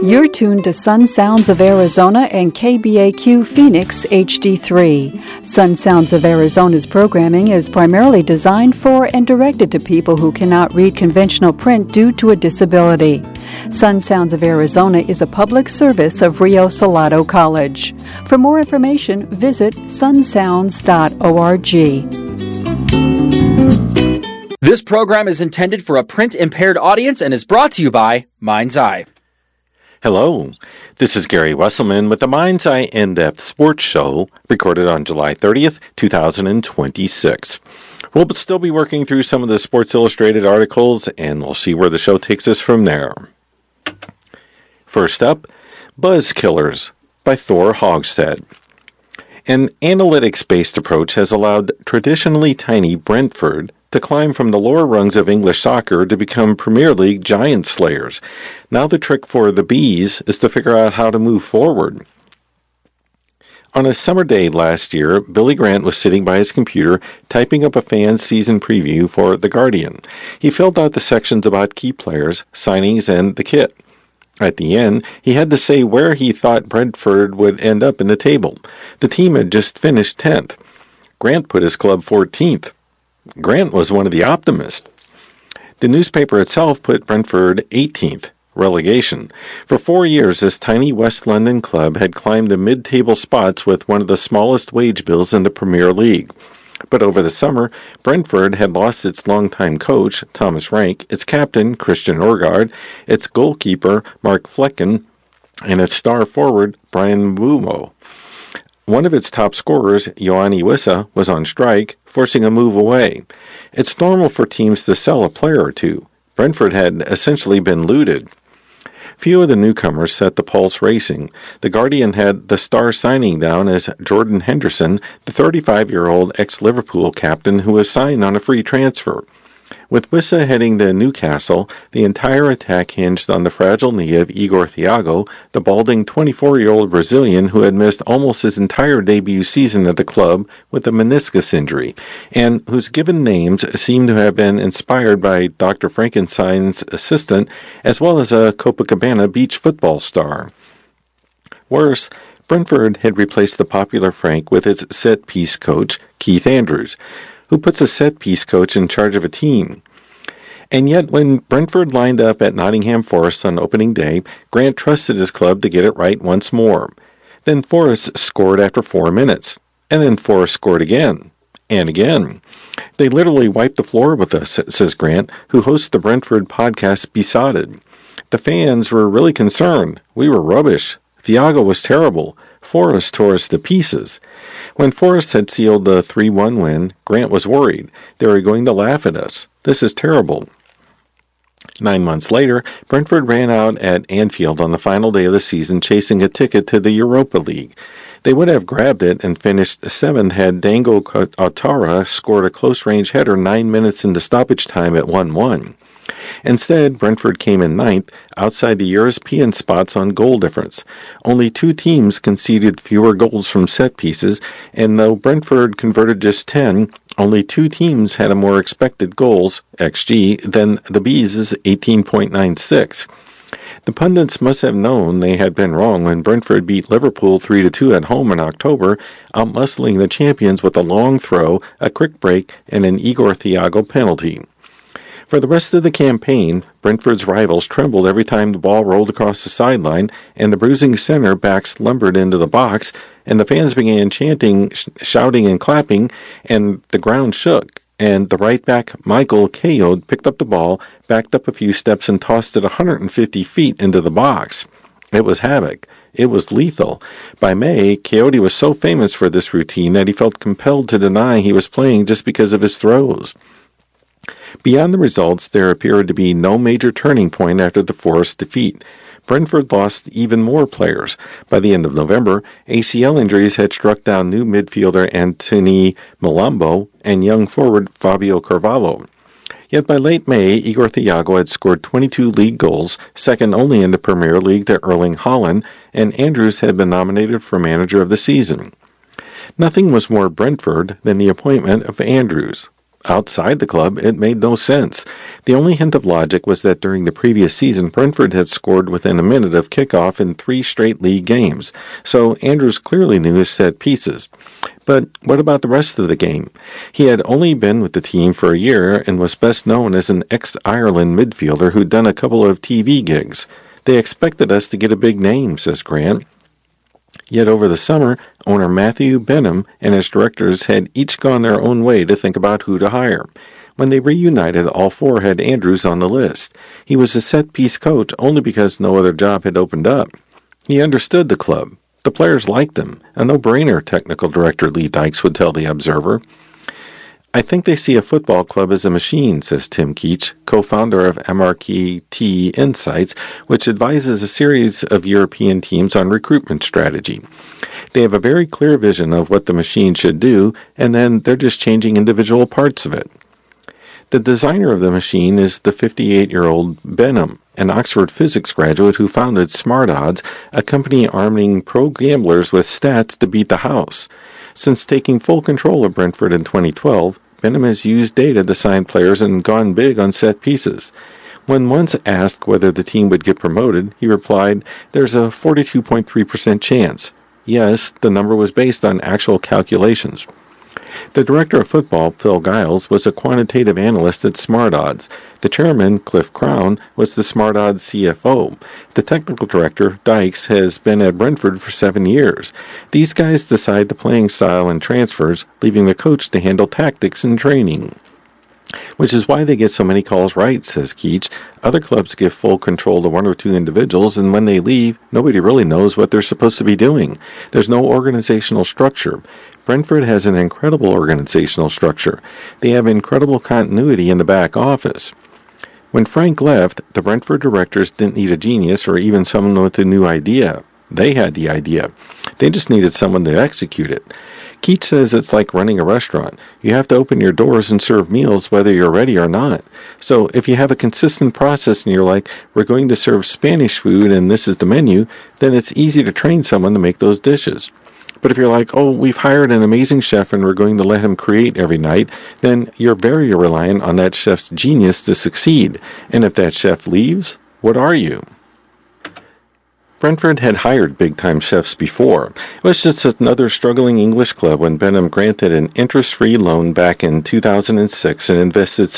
You're tuned to Sun Sounds of Arizona and KBAQ Phoenix HD3. Sun Sounds of Arizona's programming is primarily designed for and directed to people who cannot read conventional print due to a disability. Sun Sounds of Arizona is a public service of Rio Salado College. For more information, visit sunsounds.org. This program is intended for a print-impaired audience and is brought to you by Mind's Eye. Hello, this is Gary Wesselman with the Mind's Eye In-Depth Sports Show, recorded on July 30th, 2026. We'll still be working through some of the Sports Illustrated articles, and we'll see where the show takes us from there. First up, Buzz Killers by Thor Hogstad. An analytics-based approach has allowed traditionally tiny Brentford to climb from the lower rungs of English soccer to become Premier League giant slayers. Now the trick for the Bees is to figure out how to move forward. On a summer day last year, Billy Grant was sitting by his computer typing up a fan's season preview for The Guardian. He filled out the sections about key players, signings, and the kit. At the end, he had to say where he thought Brentford would end up in the table. The team had just finished 10th. Grant put his club 14th. Grant was one of the optimists. The newspaper itself put Brentford 18th, relegation. For 4 years, this tiny West London club had climbed the mid-table spots with one of the smallest wage bills in the Premier League. But over the summer, Brentford had lost its longtime coach, Thomas Frank, its captain, Christian Orgaard, its goalkeeper, Mark Flecken, and its star forward, Brian Mbeumo. One of its top scorers, Ioane Wissa, was on strike, forcing a move away. It's normal for teams to sell a player or two. Brentford had essentially been looted. Few of the newcomers set the pulse racing. The Guardian had the star signing down as Jordan Henderson, the 35-year-old ex-Liverpool captain who was signed on a free transfer. With Wissa heading to Newcastle, the entire attack hinged on the fragile knee of Igor Thiago, the balding 24-year-old Brazilian who had missed almost his entire debut season at the club with a meniscus injury, and whose given names seem to have been inspired by Dr. Frankenstein's assistant, as well as a Copacabana beach football star. Worse, Brentford had replaced the popular Frank with its set-piece coach, Keith Andrews, who puts a set-piece coach in charge of a team. And yet, when Brentford lined up at Nottingham Forest on opening day, Grant trusted his club to get it right once more. Then Forest scored after 4 minutes, and then Forest scored again, and again. They literally wiped the floor with us, says Grant, who hosts the Brentford podcast Besotted. The fans were really concerned. We were rubbish. Thiago was terrible. Forest tore us to pieces. When Forest had sealed the 3-1 win, Grant was worried. They were going to laugh at us. This is terrible. 9 months later, Brentford ran out at Anfield on the final day of the season chasing a ticket to the Europa League. They would have grabbed it and finished 7th had Dango Ouattara scored a close-range header 9 minutes into stoppage time at 1-1. Instead, Brentford came in 9th, outside the European spots on goal difference. Only 2 teams conceded fewer goals from set pieces, and though Brentford converted just 10, only 2 teams had a more expected goals, XG, than the Bees' 18.96. The pundits must have known they had been wrong when Brentford beat Liverpool 3-2 at home in October, outmuscling the champions with a long throw, a quick break, and an Igor Thiago penalty. For the rest of the campaign, Brentford's rivals trembled every time the ball rolled across the sideline, and the bruising center backs lumbered into the box, and the fans began chanting, shouting, and clapping, and the ground shook, and the right back, Michael Kayode, picked up the ball, backed up a few steps, and tossed it 150 feet into the box. It was havoc. It was lethal. By May, Kayode was so famous for this routine that he felt compelled to deny he was playing just because of his throws. Beyond the results, there appeared to be no major turning point after the Forest defeat. Brentford lost even more players. By the end of November, ACL injuries had struck down new midfielder Anthony Malambo and young forward Fabio Carvalho. Yet by late May, Igor Thiago had scored 22 league goals, second only in the Premier League to Erling Haaland, and Andrews had been nominated for Manager of the Season. Nothing was more Brentford than the appointment of Andrews. Outside the club, it made no sense. The only hint of logic was that during the previous season, Brentford had scored within a minute of kickoff in 3 straight league games, so Andrews clearly knew his set pieces. But what about the rest of the game? He had only been with the team for a year and was best known as an ex-Ireland midfielder who'd done a couple of TV gigs. They expected us to get a big name, says Grant. Yet over the summer, owner Matthew Benham and his directors had each gone their own way to think about who to hire. When they reunited, all 4 had Andrews on the list. He was a set-piece coach only because no other job had opened up. He understood the club. The players liked him. A no-brainer, technical director Lee Dykes would tell The Observer. I think they see a football club as a machine, says Tim Keach, co-founder of MRKT Insights, which advises a series of European teams on recruitment strategy. They have a very clear vision of what the machine should do, and then they're just changing individual parts of it. The designer of the machine is the 58-year-old Benham, an Oxford physics graduate who founded Smart Odds, a company arming pro gamblers with stats to beat the house. Since taking full control of Brentford in 2012, Benham has used data to sign players and gone big on set pieces. When once asked whether the team would get promoted, he replied, "There's a 42.3% chance." Yes, the number was based on actual calculations. The director of football, Phil Giles, was a quantitative analyst at Smart Odds. The chairman, Cliff Crown, was the Smart Odds CFO. The technical director, Dykes, has been at Brentford for 7 years. These guys decide the playing style and transfers, leaving the coach to handle tactics and training. Which is why they get so many calls right, says Keach. Other clubs give full control to 1 or 2 individuals, and when they leave, nobody really knows what they're supposed to be doing. There's no organizational structure. Brentford has an incredible organizational structure. They have incredible continuity in the back office. When Frank left, the Brentford directors didn't need a genius or even someone with a new idea. They had the idea. They just needed someone to execute it. Keach says it's like running a restaurant. You have to open your doors and serve meals whether you're ready or not. So if you have a consistent process and you're like, we're going to serve Spanish food and this is the menu, then it's easy to train someone to make those dishes. But if you're like, oh, we've hired an amazing chef and we're going to let him create every night, then you're very reliant on that chef's genius to succeed. And if that chef leaves, what are you? Brentford had hired big-time chefs before. It was just another struggling English club when Benham granted an interest-free loan back in 2006 and invested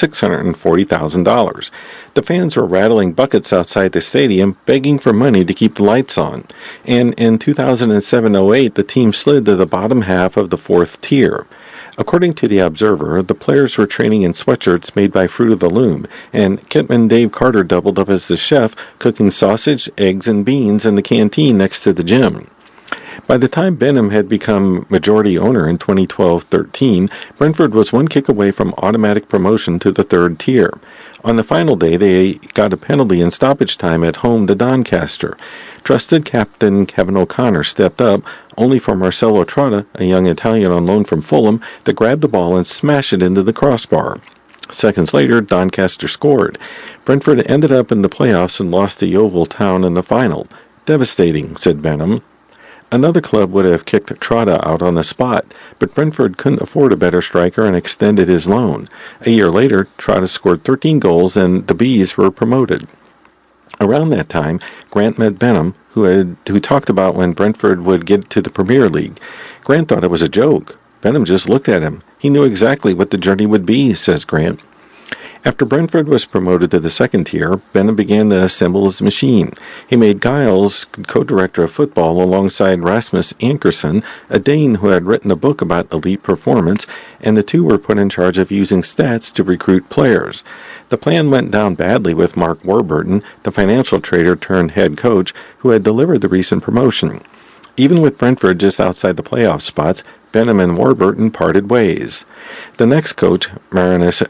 $640,000. The fans were rattling buckets outside the stadium, begging for money to keep the lights on. And in 2007-08, the team slid to the bottom half of the 4th tier. According to The Observer, the players were training in sweatshirts made by Fruit of the Loom, and Kitman Dave Carter doubled up as the chef, cooking sausage, eggs, and beans in the canteen next to the gym. By the time Benham had become majority owner in 2012-13, Brentford was 1 kick away from automatic promotion to the 3rd tier. On the final day, they got a penalty in stoppage time at home to Doncaster. Trusted captain Kevin O'Connor stepped up, only for Marcelo Trotta, a young Italian on loan from Fulham, to grab the ball and smash it into the crossbar. Seconds later, Doncaster scored. Brentford ended up in the playoffs and lost to Yeovil Town in the final. Devastating, said Benham. Another club would have kicked Trotta out on the spot, but Brentford couldn't afford a better striker and extended his loan. A year later, Trotta scored 13 goals and the Bees were promoted. Around that time, Grant met Benham, who talked about when Brentford would get to the Premier League. Grant thought it was a joke. Benham just looked at him. He knew exactly what the journey would be, says Grant. After Brentford was promoted to the 2nd tier, Benham began to assemble his machine. He made Giles co-director of football alongside Rasmus Ankerson, a Dane who had written a book about elite performance, and the two were put in charge of using stats to recruit players. The plan went down badly with Mark Warburton, the financial trader turned head coach, who had delivered the recent promotion. Even with Brentford just outside the playoff spots, Benham and Warburton parted ways. The next coach, Marinus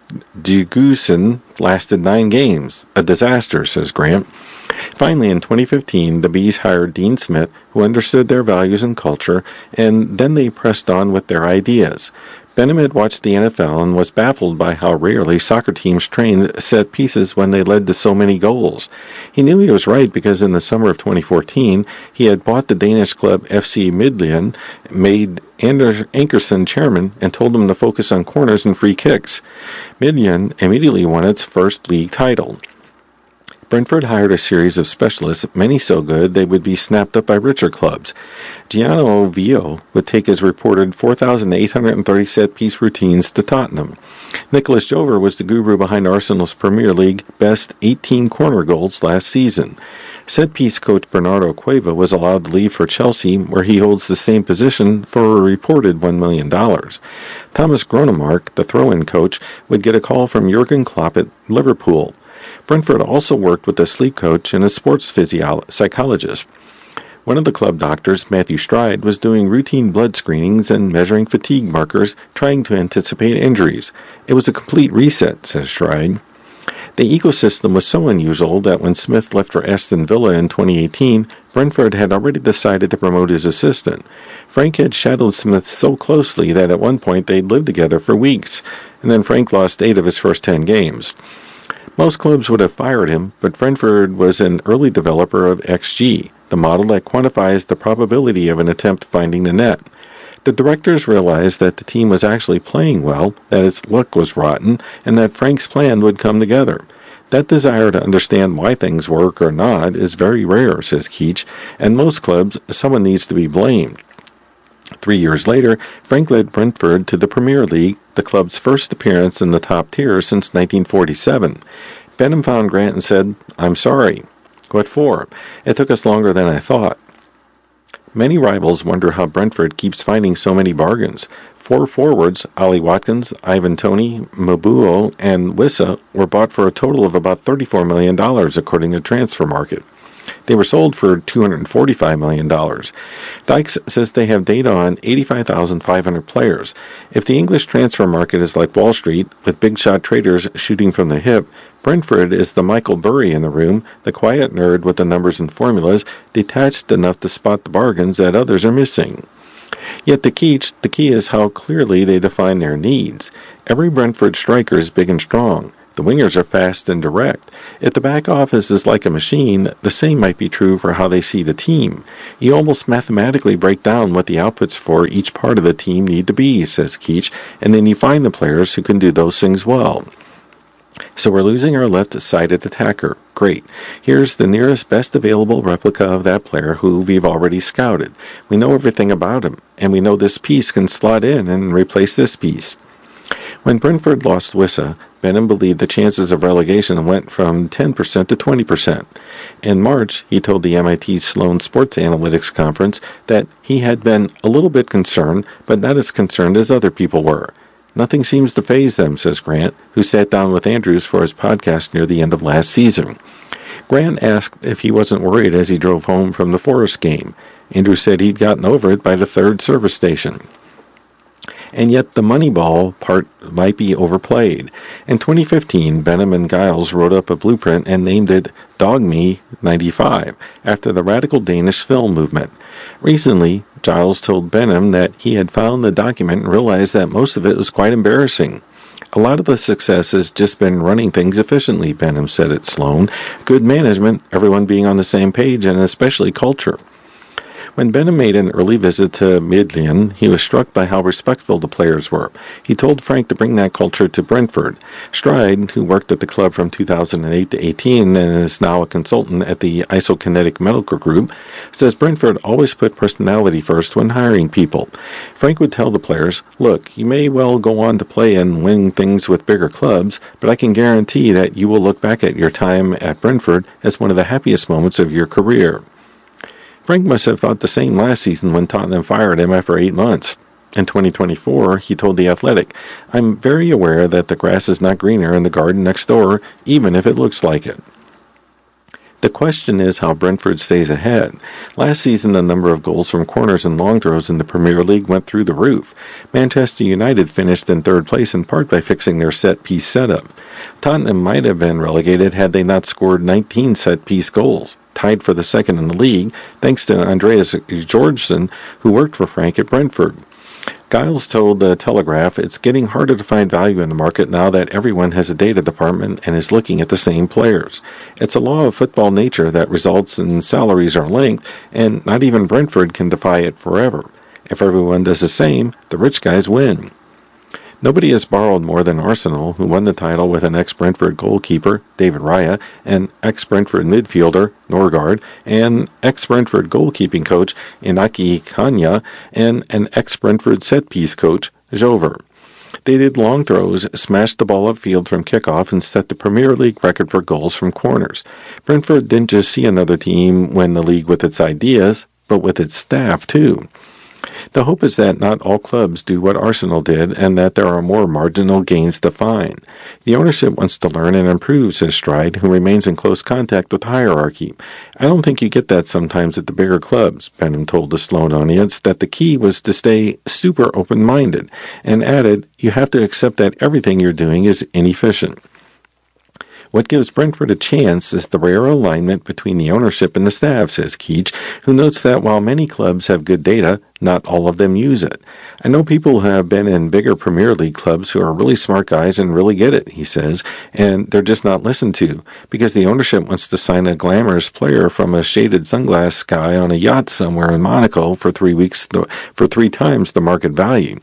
Digussen, lasted 9 games. A disaster, says Grant. Finally, in 2015, the Bees hired Dean Smith, who understood their values and culture, and then they pressed on with their ideas. Benham had watched the NFL and was baffled by how rarely soccer teams trained set pieces when they led to so many goals. He knew he was right because in the summer of 2014, he had bought the Danish club FC Midtjylland, made Anders Ankersen chairman, and told him to focus on corners and free kicks. Midtjylland immediately won its first league title. Brentford hired a series of specialists, many so good they would be snapped up by richer clubs. Gianno Vio would take his reported 4,830 set-piece routines to Tottenham. Nicholas Jover was the guru behind Arsenal's Premier League best 18 corner goals last season. Set-piece coach Bernardo Cueva was allowed to leave for Chelsea, where he holds the same position for a reported $1 million. Thomas Gronemark, the throw-in coach, would get a call from Jurgen Klopp at Liverpool. Brentford also worked with a sleep coach and a sports psychologist. One of the club doctors, Matthew Stride, was doing routine blood screenings and measuring fatigue markers, trying to anticipate injuries. It was a complete reset, says Stride. The ecosystem was so unusual that when Smith left for Aston Villa in 2018, Brentford had already decided to promote his assistant. Frank had shadowed Smith so closely that at one point they'd lived together for weeks, and then Frank lost 8 of his first 10 games. Most clubs would have fired him, but Brentford was an early developer of XG, the model that quantifies the probability of an attempt finding the net. The directors realized that the team was actually playing well, that its luck was rotten, and that Frank's plan would come together. That desire to understand why things work or not is very rare, says Keach, and most clubs, someone needs to be blamed. 3 years later, Frank led Brentford to the Premier League, the club's first appearance in the top tier since 1947. Benham found Grant and said, "I'm sorry." "What for?" "It took us longer than I thought." Many rivals wonder how Brentford keeps finding so many bargains. 4 forwards, Ollie Watkins, Ivan Toney, Mabuo, and Wissa, were bought for a total of about $34 million, according to Transfer Market. They were sold for $245 million. Dykes says they have data on 85,500 players. If the English transfer market is like Wall Street, with big-shot traders shooting from the hip, Brentford is the Michael Burry in the room, the quiet nerd with the numbers and formulas, detached enough to spot the bargains that others are missing. Yet the key is how clearly they define their needs. Every Brentford striker is big and strong. The wingers are fast and direct. If the back office is like a machine, the same might be true for how they see the team. You almost mathematically break down what the outputs for each part of the team need to be, says Keach, and then you find the players who can do those things well. So we're losing our left-sided attacker. Great. Here's the nearest best available replica of that player who we've already scouted. We know everything about him, and we know this piece can slot in and replace this piece. When Brentford lost Wissa, Benham believed the chances of relegation went from 10% to 20%. In March, he told the MIT Sloan Sports Analytics Conference that he had been a little bit concerned, but not as concerned as other people were. Nothing seems to faze them, says Grant, who sat down with Andrews for his podcast near the end of last season. Grant asked if he wasn't worried as he drove home from the Forest game. Andrews said he'd gotten over it by the 3rd service station. And yet the Moneyball part might be overplayed. In 2015, Benham and Giles wrote up a blueprint and named it Dog Me 95, after the radical Danish film movement. Recently, Giles told Benham that he had found the document and realized that most of it was quite embarrassing. A lot of the success has just been running things efficiently, Benham said at Sloan. Good management, everyone being on the same page, and especially culture. When Benham made an early visit to Midtjylland, he was struck by how respectful the players were. He told Frank to bring that culture to Brentford. Stride, who worked at the club from 2008 to 18 and is now a consultant at the Isokinetic Medical Group, says Brentford always put personality first when hiring people. Frank would tell the players, "Look, you may well go on to play and win things with bigger clubs, but I can guarantee that you will look back at your time at Brentford as one of the happiest moments of your career." Frank must have thought the same last season when Tottenham fired him after 8 months. In 2024, he told The Athletic, "I'm very aware that the grass is not greener in the garden next door, even if it looks like it." The question is how Brentford stays ahead. Last season, the number of goals from corners and long throws in the Premier League went through the roof. Manchester United finished in 3rd place in part by fixing their set-piece setup. Tottenham might have been relegated had they not scored 19 set-piece goals, tied for the 2nd in the league, thanks to Andreas Georgsson, who worked for Frank at Brentford. Giles told the Telegraph it's getting harder to find value in the market now that everyone has a data department and is looking at the same players. It's a law of football nature that results in salaries are linked, and not even Brentford can defy it forever. If everyone does the same, the rich guys win. Nobody has borrowed more than Arsenal, who won the title with an ex-Brentford goalkeeper, David Raya, an ex-Brentford midfielder, Norgard, an ex-Brentford goalkeeping coach, Inaki Kanya, and an ex-Brentford set-piece coach, Jover. They did long throws, smashed the ball upfield from kickoff, and set the Premier League record for goals from corners. Brentford didn't just see another team win the league with its ideas, but with its staff, too. The hope is that not all clubs do what Arsenal did and that there are more marginal gains to find. The ownership wants to learn and improve, says Stride, who remains in close contact with hierarchy. I don't think you get that sometimes at the bigger clubs. Benham told the Sloan audience that the key was to stay super open-minded, and added, you have to accept that everything you're doing is inefficient. What gives Brentford a chance is the rare alignment between the ownership and the staff, says Keach, who notes that while many clubs have good data, not all of them use it. I know people who have been in bigger Premier League clubs who are really smart guys and really get it, he says, and they're just not listened to, because the ownership wants to sign a glamorous player from a shaded sunglass guy on a yacht somewhere in Monaco for 3 weeks, for 3 times the market value.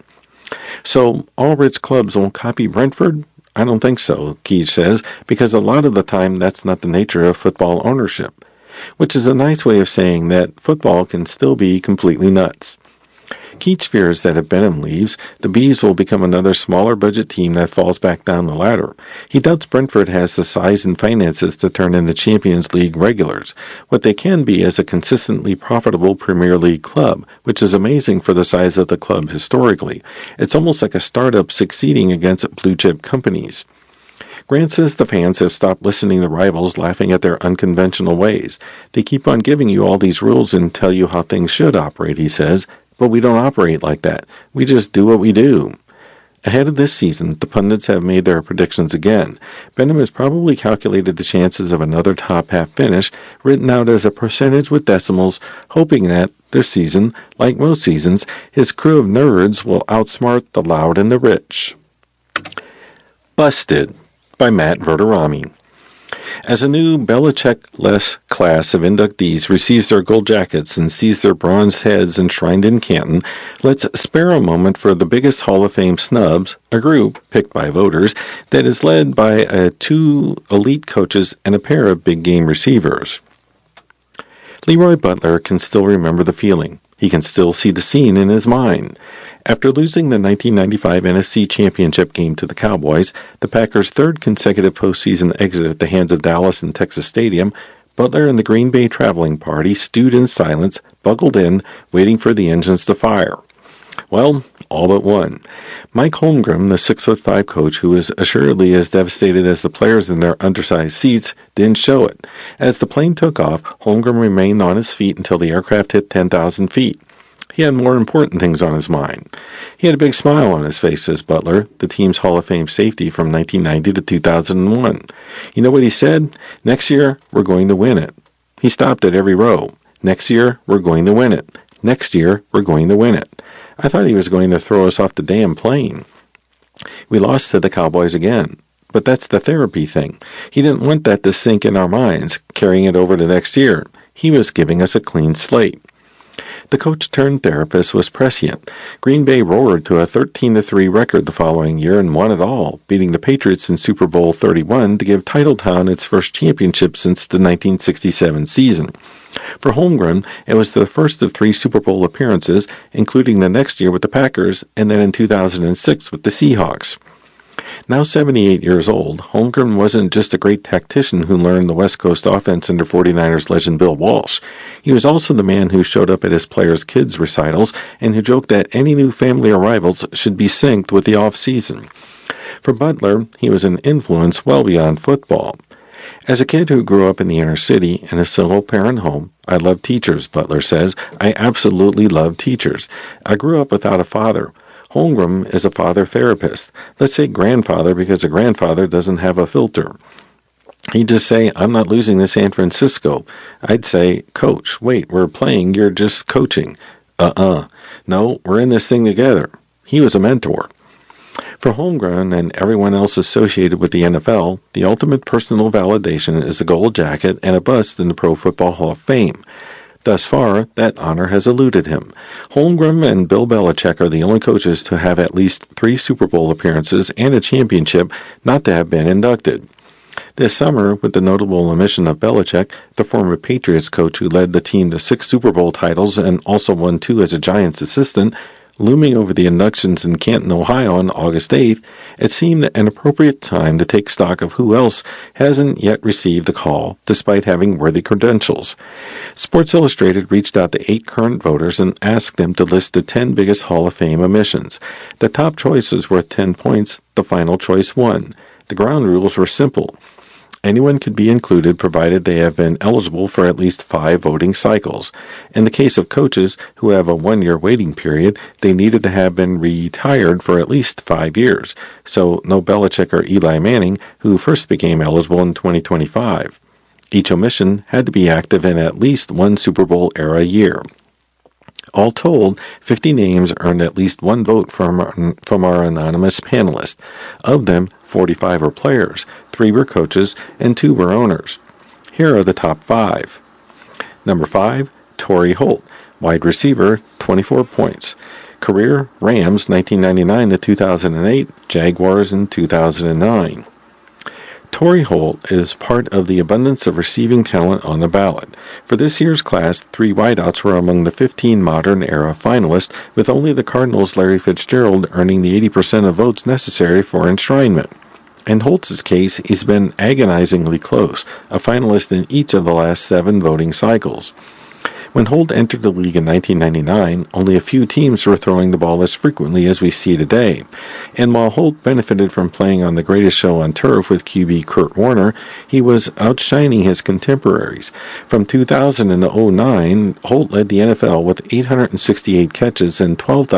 So all rich clubs won't copy Brentford? I don't think so, Keach says, because a lot of the time that's not the nature of football ownership, which is a nice way of saying that football can still be completely nuts. Keach fears that if Benham leaves, the Bees will become another smaller budget team that falls back down the ladder. He doubts Brentford has the size and finances to turn into Champions League regulars. What they can be is a consistently profitable Premier League club, which is amazing for the size of the club historically. It's almost like a startup succeeding against blue-chip companies. Grant says the fans have stopped listening to rivals laughing at their unconventional ways. They keep on giving you all these rules and tell you how things should operate, he says. But we don't operate like that. We just do what we do. Ahead of this season, the pundits have made their predictions again. Benham has probably calculated the chances of another top-half finish, written out as a percentage with decimals, hoping that, this season, like most seasons, his crew of nerds will outsmart the loud and the rich. Busted by Matt Verderami. As a new Belichick-less class of inductees receives their gold jackets and sees their bronze heads enshrined in Canton, let's spare a moment for the biggest Hall of Fame snubs, a group, picked by voters, that is led by 2 elite coaches and a pair of big-game receivers. Leroy Butler can still remember the feeling. He can still see the scene in his mind. After losing the 1995 NFC Championship game to the Cowboys, the Packers' 3rd consecutive postseason exit at the hands of Dallas and Texas Stadium, Butler and the Green Bay traveling party stewed in silence, buckled in, waiting for the engines to fire. Well, all but one. Mike Holmgren, the 6'5" coach who is assuredly as devastated as the players in their undersized seats, didn't show it. As the plane took off, Holmgren remained on his feet until the aircraft hit 10,000 feet. He had more important things on his mind. He had a big smile on his face, says Butler, the team's Hall of Fame safety from 1990 to 2001. You know what he said? Next year, we're going to win it. He stopped at every row. Next year, we're going to win it. Next year, we're going to win it. I thought he was going to throw us off the damn plane. We lost to the Cowboys again. But that's the therapy thing. He didn't want that to sink in our minds, carrying it over to next year. He was giving us a clean slate. The coach-turned-therapist was prescient. Green Bay roared to a 13-3 record the following year and won it all, beating the Patriots in Super Bowl 31 to give Titletown its first championship since the 1967 season. For Holmgren, it was the first of 3 Super Bowl appearances, including the next year with the Packers and then in 2006 with the Seahawks. Now 78 years old, Holmgren wasn't just a great tactician who learned the West Coast offense under 49ers legend Bill Walsh. He was also the man who showed up at his players' kids' recitals and who joked that any new family arrivals should be synced with the off-season. For Butler, he was an influence well beyond football. As a kid who grew up in the inner city in a single-parent home, I loved teachers, Butler says. I absolutely loved teachers. I grew up without a father. Holmgren is a father therapist. Let's say grandfather because a grandfather doesn't have a filter. He'd just say, I'm not losing to San Francisco. I'd say, Coach, wait, we're playing, you're just coaching. No, we're in this thing together. He was a mentor. For Holmgren and everyone else associated with the NFL, the ultimate personal validation is a gold jacket and a bust in the Pro Football Hall of Fame. Thus far, that honor has eluded him. Holmgren and Bill Belichick are the only coaches to have at least 3 Super Bowl appearances and a championship not to have been inducted. This summer, with the notable omission of Belichick, the former Patriots coach who led the team to 6 Super Bowl titles and also won 2 as a Giants assistant, looming over the inductions in Canton, Ohio on August 8th, it seemed an appropriate time to take stock of who else hasn't yet received the call, despite having worthy credentials. Sports Illustrated reached out to 8 current voters and asked them to list the 10 biggest Hall of Fame omissions. The top choice was worth 10 points, the final choice won. The ground rules were simple. Anyone could be included provided they have been eligible for at least 5 voting cycles. In the case of coaches who have a 1-year waiting period, they needed to have been retired for at least 5 years. So no Belichick or Eli Manning, who first became eligible in 2025. Each omission had to be active in at least 1 Super Bowl era year. All told, 50 names earned at least 1 vote from our anonymous panelists. Of them, 45 were players, 3 were coaches, and 2 were owners. Here are the top 5. Number 5, Torrey Holt, wide receiver, 24 points. Career, Rams 1999 to 2008, Jaguars in 2009. Torrey Holt is part of the abundance of receiving talent on the ballot. For this year's class, 3 wideouts were among the 15 modern-era finalists, with only the Cardinals' Larry Fitzgerald earning the 80% of votes necessary for enshrinement. In Holt's case, he's been agonizingly close, a finalist in each of the last 7 voting cycles. When Holt entered the league in 1999, only a few teams were throwing the ball as frequently as we see today. And while Holt benefited from playing on the greatest show on turf with QB Kurt Warner, he was outshining his contemporaries. From 2000 to 2009, Holt led the NFL with 868 catches and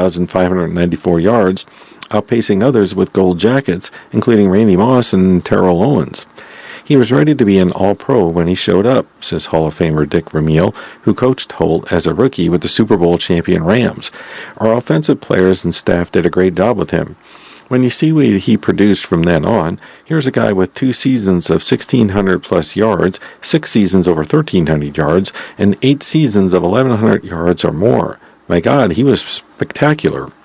12,594 yards, outpacing others with gold jackets, including Randy Moss and Terrell Owens. He was ready to be an All-Pro when he showed up, says Hall of Famer Dick Vermeil, who coached Holt as a rookie with the Super Bowl champion Rams. Our offensive players and staff did a great job with him. When you see what he produced from then on, here's a guy with 2 seasons of 1,600-plus yards, 6 seasons over 1,300 yards, and 8 seasons of 1,100 yards or more. My God, he was spectacular.